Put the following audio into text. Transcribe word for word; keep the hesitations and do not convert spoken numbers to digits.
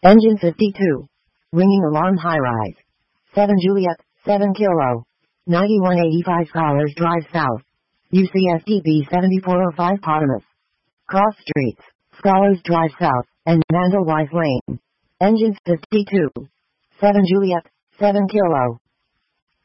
Engine fifty-two. Ringing alarm high-rise. seven Juliet, seven Kilo. ninety-one eighty-five Scholars Drive South. U C S T B seventy-four oh five Potamus. Cross streets, Scholars Drive South, and Mandelweiss Lane. Engine fifty-two. seven Juliet, seven Kilo.